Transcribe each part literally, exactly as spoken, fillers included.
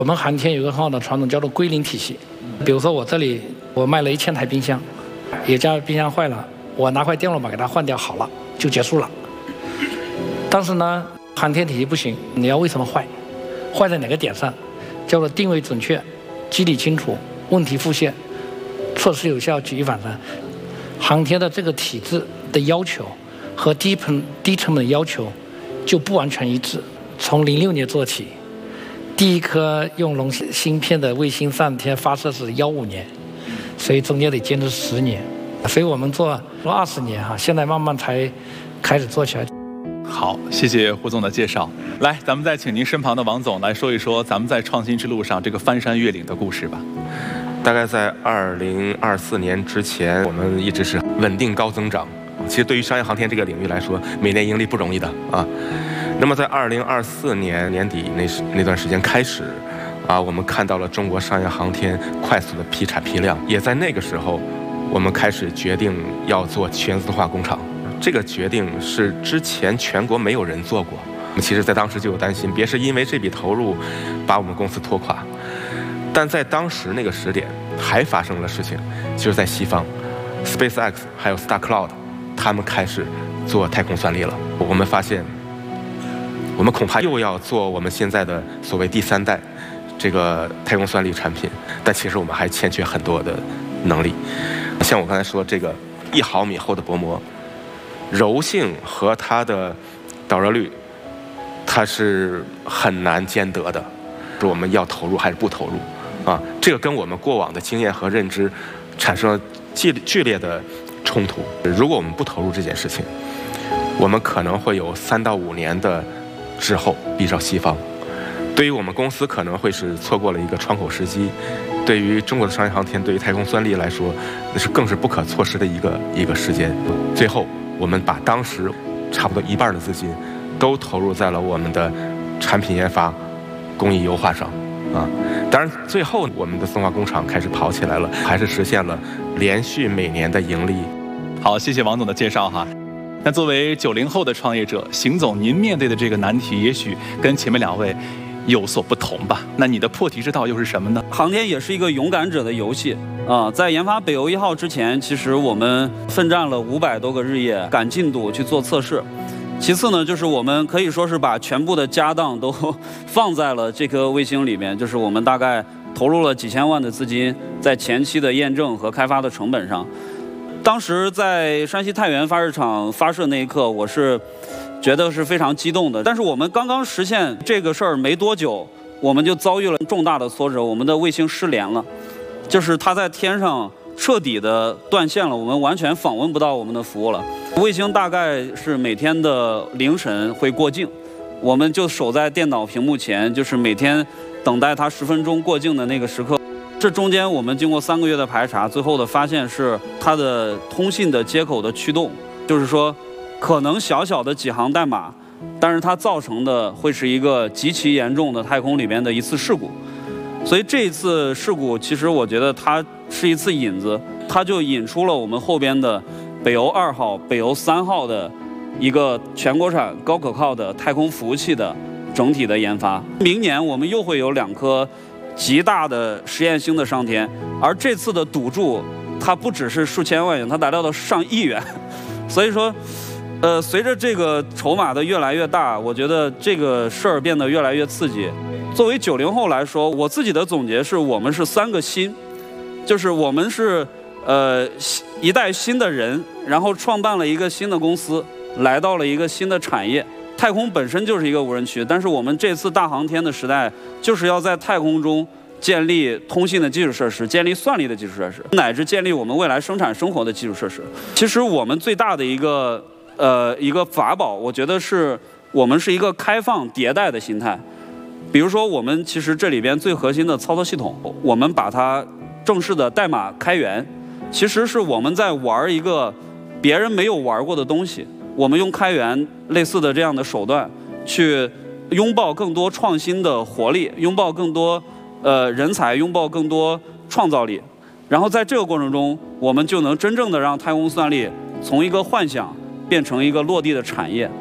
我们航天有个很好的传统叫做归零体系，比如说我这里我卖了一千台冰箱，有家冰箱坏了，我拿块电路板给它换掉，好了就结束了。但是呢，航天体系不行，你要为什么坏？坏在哪个点上？叫做定位准确、机理清楚、问题复现、措施有效、举一反三。航天的这个体制的要求和低成低成本的要求就不完全一致。从零六年做起，第一颗用龙芯片的卫星上天发射是幺五年，所以中间得坚持十年。所以我们做做二十年哈，现在慢慢才开始做起来。 好，谢谢胡总的介绍。来，咱们再请您身旁的王总来说一说咱们在创新之路上这个翻山越岭的故事吧。 大概在二零二四年之前，我们一直是稳定高增长。其实对于商业航天这个领域来说，每年盈利不容易的啊。那么在二零二四年年底那那段时间开始，啊，我们看到了中国商业航天快速的批产批量，也在那个时候，我们开始决定要做全自动化工厂。这个决定是之前全国没有人做过。我们其实在当时就有担心，别是因为这笔投入把我们公司拖垮。但在当时那个时点，还发生了事情，就是在西方 ，SpaceX 还有 StarCloud， 他们开始做太空算力了。我们发现，我们恐怕又要做我们现在的所谓第三代这个太空算力产品，但其实我们还欠缺很多的能力。像我刚才说，这个一毫米厚的薄膜，柔性和它的导热率，它是很难兼得的。是我们要投入还是不投入？啊，这个跟我们过往的经验和认知产生了剧剧烈的冲突。如果我们不投入这件事情，我们可能会有三到五年的滞后，比照西方。对于我们公司可能会是错过了一个窗口时机，对于中国的商业航天，对于太空算力来说，那是更是不可错失的一个一个时间。最后，我们把当时差不多一半的资金都投入在了我们的产品研发、工艺优化上。啊，当然，最后我们的自动化工厂开始跑起来了，还是实现了连续每年的盈利。 好，谢谢王总的介绍哈。那作为九零后的创业者，邢总，您面对的这个难题，也许跟前面两位有所不同吧？那你的破题之道又是什么呢？ 航天也是一个勇敢者的游戏啊！在研发北邮一号之前，其实我们奋战了五百多个日夜，赶进度去做测试。其次呢，就是我们可以说是把全部的家当都放在了这颗卫星里面，就是我们大概投入了几千万的资金在前期的验证和开发的成本上。当时在山西太原发射场发射那一刻，我是觉得是非常激动的。但是我们刚刚实现这个事儿没多久，我们就遭遇了重大的挫折，我们的卫星失联了，就是它在天上彻底的断线了，我们完全访问不到我们的服务了。卫星大概是每天的凌晨会过境，我们就守在电脑屏幕前，就是每天等待它十分钟过境的那个时刻。这中间我们经过三个月的排查，最后的发现是它的通信的接口的驱动，就是说可能小小的几行代码，但是它造成的会是一个极其严重的太空里面的一次事故。所以这一次事故，其实我觉得它是一次引子，它就引出了我们后边的北邮二号、北邮三号的一个全国产高可靠的太空服务器的整体的研发。明年我们又会有两颗极大的实验星的上天，而这次的赌注它不只是数千万元，它达到了上亿元。所以说，呃，随着这个筹码的越来越大，我觉得这个事儿变得越来越刺激。作为九零后来说，我自己的总结是我们是三个新，就是我们是呃一代新的人，然后创办了一个新的公司，来到了一个新的产业。太空本身就是一个无人区，但是我们这次大航天的时代，就是要在太空中建立通信的基础设施，建立算力的基础设施，乃至建立我们未来生产生活的基础设施。其实我们最大的一个呃一个法宝，我觉得是我们是一个开放迭代的心态。比如说，我们其实这里边最核心的操作系统，我们把它正式的代码开源，其实是我们在玩一个别人没有玩过的东西。我们用开源类似的这样的手段，去拥抱更多创新的活力，拥抱更多呃人才，拥抱更多创造力。然后在这个过程中，我们就能真正的让太空算力从一个幻想变成一个落地的产业。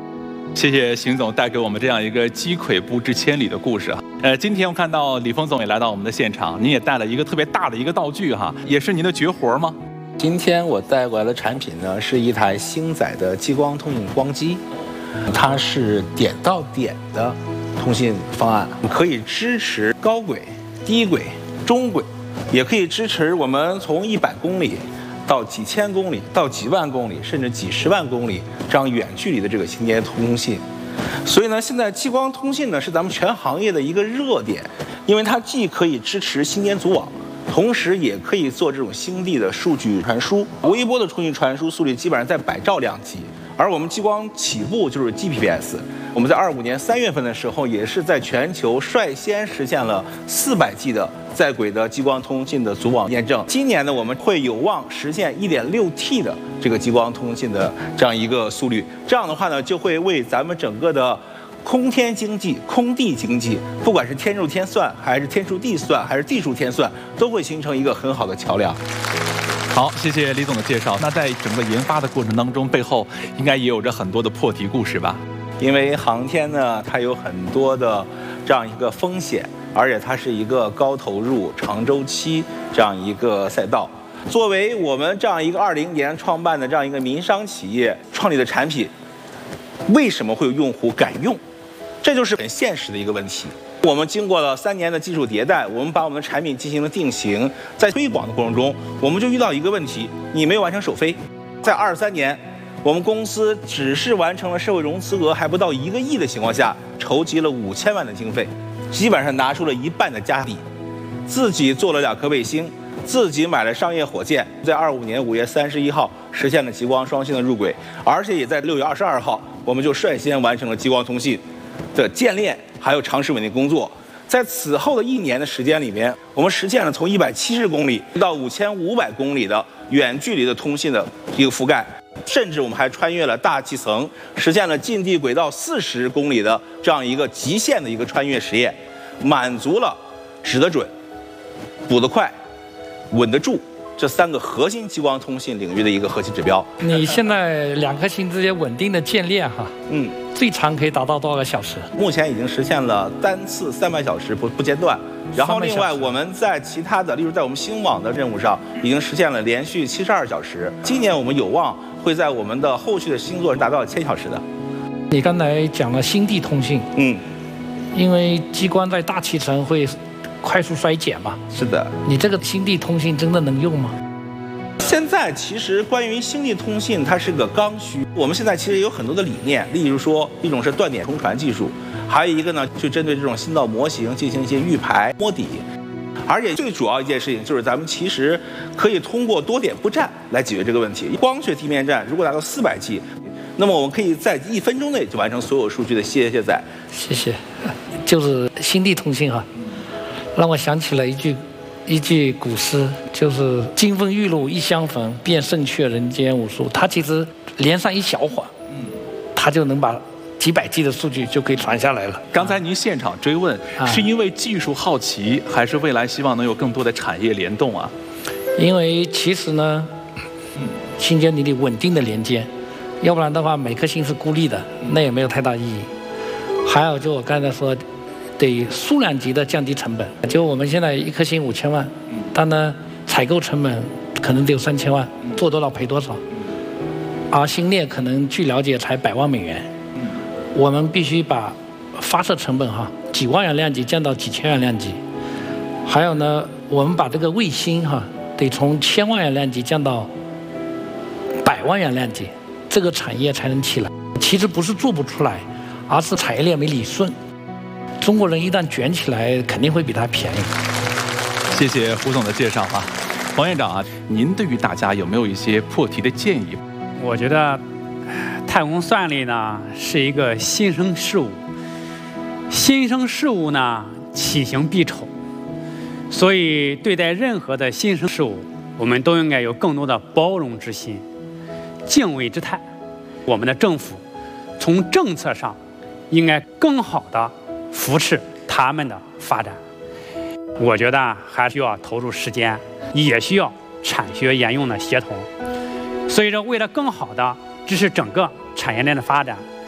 谢谢邢总带给我们这样一个积跬步至千里的故事啊。呃，今天我看到李峰总也来到我们的现场，您也带了一个特别大的一个道具哈，也是您的绝活吗？ 今天我带过来的产品呢，是一台星载的激光通信光机，它是点到点的通信方案，可以支持高轨、低轨、中轨，也可以支持我们从一百公里到几千公里、到几万公里，甚至几十万公里这样远距离的这个星间通信。所以呢，现在激光通信呢是咱们全行业的一个热点，因为它既可以支持星间组网，同时也可以做这种星地的数据传输。微波的通讯传输速率基本上在百兆量级，而我们激光起步就是 G P P S。我们在二五年三月份的时候，也是在全球率先实现了四百 G 的在轨的激光通信的组网验证。今年呢，我们会有望实现 一点六 T 的这个激光通信的这样一个速率。这样的话呢，就会为咱们整个的空天经济、空地经济，不管是天数天算，还是天数地算，还是地数天算，都会形成一个很好的桥梁。 好，谢谢李总的介绍。那在整个研发的过程当中，背后应该也有着很多的破题故事吧？ 因为航天呢，它有很多的这样一个风险，而且它是一个高投入、长周期这样一个赛道。作为我们这样一个二零年创办的这样一个民商企业创立的产品，为什么会有用户敢用？这就是很现实的一个问题。我们经过了三年的技术迭代，我们把我们的产品进行了定型，在推广的过程中，我们就遇到一个问题：你没有完成首飞。在二三年，我们公司只是完成了社会融资额还不到一个亿的情况下，筹集了五千万的经费，基本上拿出了一半的家底，自己做了两颗卫星，自己买了商业火箭，在二五年五月三十一号实现了极光双星的入轨，而且也在六月二十二号，我们就率先完成了激光通信的建链还有长时稳定工作。在此后的一年的时间里面，我们实现了从一百七十公里到五千五百公里的远距离的通信的一个覆盖，甚至我们还穿越了大气层，实现了近地轨道四十公里的这样一个极限的一个穿越实验，满足了指得准、补得快、稳得住这三个核心激光通信领域的一个核心指标。 你现在两颗星之间稳定的建链哈， 嗯， 最长可以达到多少个小时？ 目前已经实现了单次三百小时不不间断。然后另外我们在其他的，例如在我们星网的任务上，已经实现了连续七十二小时。今年我们有望会在我们的后续的星座达到千小时的。 你刚才讲了星地通信， 嗯， 因为激光在大气层会快速衰减嘛。 是的。 你这个星地通信真的能用吗？ 现在其实关于星地通信，它是个刚需。我们现在其实有很多的理念，例如说一种是断点重传技术，还有一个呢，就针对这种新造模型进行一些预排摸底。而且最主要一件事情就是，咱们其实可以通过多点布站来解决这个问题。光学地面站如果达到四百 G， 那么我们可以在一分钟内就完成所有数据的卸载。 谢谢，就是星地通信哈，让我想起了一句一句古诗，就是“金风玉露一相逢，便胜却人间无数”。它其实连上一小会儿，它就能把几百 G 的数据就可以传下来了。 刚才您现场追问， 啊、 是因为技术好奇，还是未来希望能有更多的产业联动啊？ 因为其实呢，星间你得稳定的连接，要不然的话每颗星是孤立的，那也没有太大意义。还有就我刚才说，得数量级的降低成本。就我们现在一颗星五千万，但呢采购成本可能得有三千万，做多少赔多少。而星链可能据了解才百万美元，我们必须把发射成本哈几万元量级降到几千元量级。还有呢，我们把这个卫星哈得从千万元量级降到百万元量级，这个产业才能起来。其实不是做不出来，而是产业链没理顺。中国人一旦卷起来，肯定会比他便宜。 谢谢胡总的介绍啊，王院长啊，您对于大家有没有一些破题的建议？ 我觉得太空算力呢是一个新生事物，新生事物呢起形必丑，所以对待任何的新生事物，我们都应该有更多的包容之心、敬畏之态。我们的政府从政策上应该更好的扶持他们的发展。我觉得还需要投入时间，也需要产学研用的协同。所以说，为了更好的支持整个产业链的发展，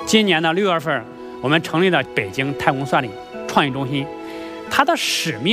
今年的六月份，我们成立了北京太空算力创意中心，它的使命